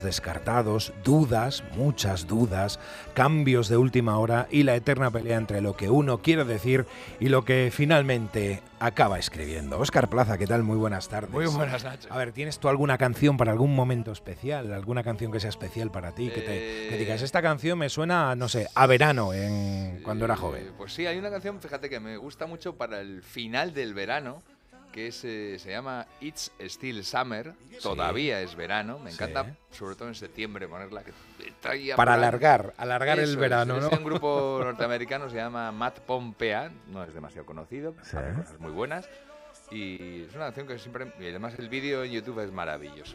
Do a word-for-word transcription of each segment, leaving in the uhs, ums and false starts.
descartados, dudas, muchas dudas, cambios de última hora y la eterna pelea entre lo que uno quiere decir y lo que finalmente acaba escribiendo. Óscar Plaza, ¿qué tal? Muy buenas tardes. Muy buenas, Nacho. A ver, ¿tienes tú alguna canción para algún momento especial? ¿Alguna canción que sea especial para ti? Que, te, Eh... que digas, esta canción me suena, no sé, a verano en, cuando era joven. Eh, pues sí, hay una canción, fíjate, que me gusta mucho para el final del verano, que es, eh, se llama It's Still Summer, sí. Todavía es verano, me encanta, sí. Sobre todo en septiembre, ponerla que traía para alargar, alargar el verano, es, ¿no? Es un grupo norteamericano, se llama Matt Pompea, no es demasiado conocido, sí. Hace cosas muy buenas, y es una canción que siempre, y además el vídeo en YouTube es maravilloso.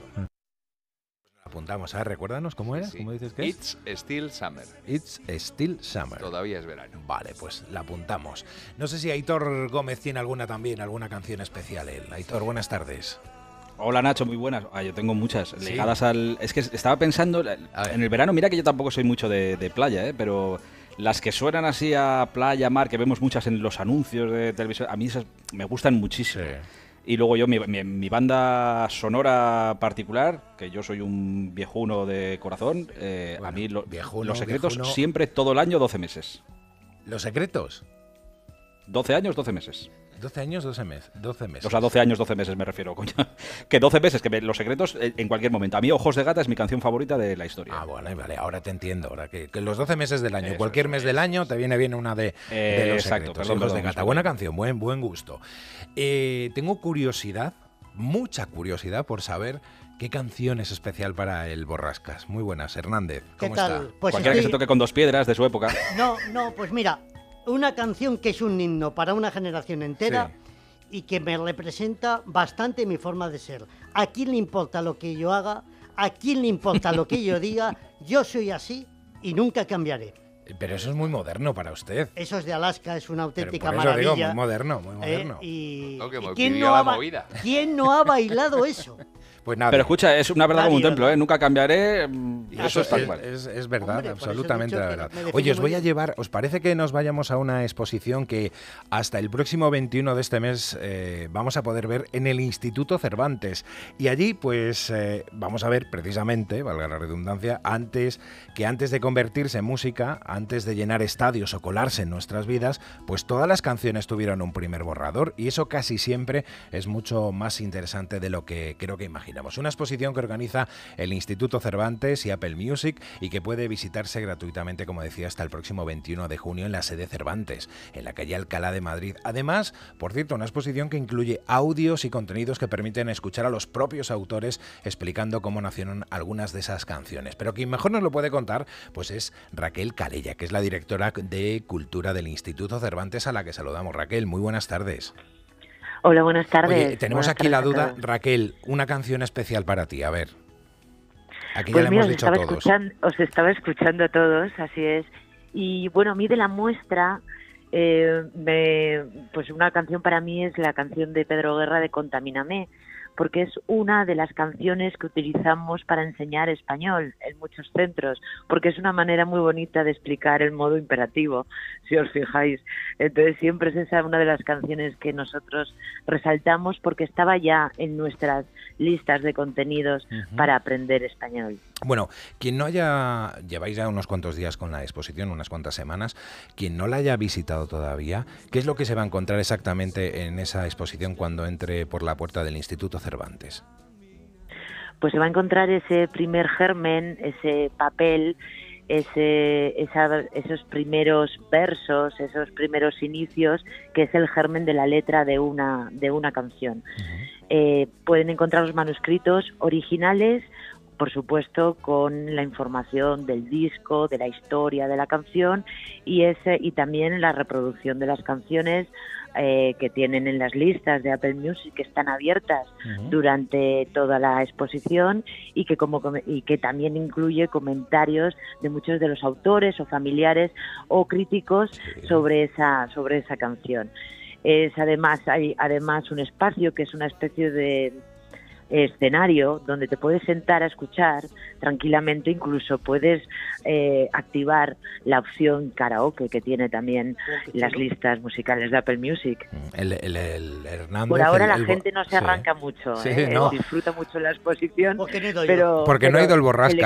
Apuntamos, a ver, recuérdanos cómo era, sí, sí. ¿Cómo dices que es? It's Still Summer. It's Still Summer. Todavía es verano. Vale, pues la apuntamos. No sé si Aitor Gómez tiene alguna también, alguna canción especial él. Aitor, buenas tardes. Hola Nacho, muy buenas. Ah, yo tengo muchas ¿Sí? ligadas al... Es que estaba pensando, en el verano, mira que yo tampoco soy mucho de, de playa, ¿eh? Pero las que suenan así a playa, mar, que vemos muchas en los anuncios de televisión, a mí esas me gustan muchísimo. Sí. Y luego yo, mi, mi, mi banda sonora particular, que yo soy un viejuno de corazón, eh, bueno, a mí lo, viejuno, Los Secretos viejuno. Siempre, todo el año, doce meses. ¿Los Secretos? doce años, doce meses. doce años, doce meses. doce meses. O sea, doce años, doce meses me refiero, coño. Que doce meses, que me, Los Secretos en cualquier momento. A mí Ojos de Gata es mi canción favorita de la historia. Ah, bueno, vale, ahora te entiendo. Ahora que, que los doce meses del año, eso, cualquier eso, mes eso, del año, eso. te viene bien una de, eh, de Los exacto, Secretos. perdón, Ojos perdón, de Gata. Buena canción, buen, buen gusto. Eh, tengo curiosidad, mucha curiosidad por saber qué canción es especial para el Borrascas. Muy buenas, Hernández. ¿Cómo ¿Qué tal? está? Pues Cualquiera estoy... que se toque con dos piedras de su época. No, no, pues mira, una canción que es un himno para una generación entera. Sí. Y que me representa bastante mi forma de ser. ¿A quién le importa lo que yo haga? ¿A quién le importa lo que yo diga? Yo soy así y nunca cambiaré. Pero eso es muy moderno para usted. Eso es de Alaska, es una auténtica Pero por eso maravilla. Digo, muy moderno, muy moderno. Eh, y, no, que ¿y ¿quién, no ha, ¿quién no ha bailado eso? Pues nada. Pero escucha, es una verdad nadie, como un templo, ¿eh? Nunca cambiaré. Y eso, eso es tal cual. Es, es verdad, Hombre, absolutamente la verdad. Oye, os voy a llevar, ¿os parece que nos vayamos a una exposición que hasta el próximo veintiuno de este mes eh, vamos a poder ver en el Instituto Cervantes? Y allí, pues, eh, vamos a ver precisamente, valga la redundancia, antes que antes de convertirse en música, antes de llenar estadios o colarse en nuestras vidas, pues todas las canciones tuvieron un primer borrador y eso casi siempre es mucho más interesante de lo que creo que imaginamos. Una exposición que organiza el Instituto Cervantes y Apple Music y que puede visitarse gratuitamente, como decía, hasta el próximo veintiuno de junio en la sede Cervantes, en la calle Alcalá de Madrid. Además, por cierto, una exposición que incluye audios y contenidos que permiten escuchar a los propios autores explicando cómo nacieron algunas de esas canciones. Pero quien mejor nos lo puede contar, pues es Raquel Calella, que es la directora de Cultura del Instituto Cervantes, a la que saludamos. Raquel, muy buenas tardes. Hola, buenas tardes. Oye, tenemos buenas aquí la duda, todos. Raquel, una canción especial para ti, a ver. Aquí pues ya le mira, hemos dicho a estaba todos. Escuchando, os estaba escuchando a todos, así es. Y bueno, a mí de la muestra, eh, me, pues una canción para mí es la canción de Pedro Guerra de Contamíname, porque es una de las canciones que utilizamos para enseñar español en muchos centros, porque es una manera muy bonita de explicar el modo imperativo, si os fijáis. Entonces siempre es esa una de las canciones que nosotros resaltamos porque estaba ya en nuestras listas de contenidos uh-huh. para aprender español. Bueno, quien no haya, lleváis ya unos cuantos días con la exposición, unas cuantas semanas, quien no la haya visitado todavía, ¿qué es lo que se va a encontrar exactamente en esa exposición cuando entre por la puerta del Instituto Cervantes? Pues se va a encontrar ese primer germen, ese papel, ese, esa, esos primeros versos, esos primeros inicios, que es el germen de la letra de una, de una canción. Uh-huh. Eh, pueden encontrar los manuscritos originales, por supuesto, con la información del disco, de la historia de la canción y ese y también la reproducción de las canciones eh, que tienen en las listas de Apple Music, que están abiertas uh-huh. durante toda la exposición y que como y que también incluye comentarios de muchos de los autores o familiares o críticos sí. sobre esa sobre esa canción. Es además hay además un espacio que es una especie de escenario donde te puedes sentar a escuchar tranquilamente, incluso puedes eh, activar la opción karaoke que tiene también las listas musicales de Apple Music. El, el, el Hernández, Por ahora el, la el, gente no se sí. arranca mucho, Sí, ¿eh? no. Disfruta mucho la exposición, Porque no he ido yo. pero, Porque pero no ha ido el borrasca.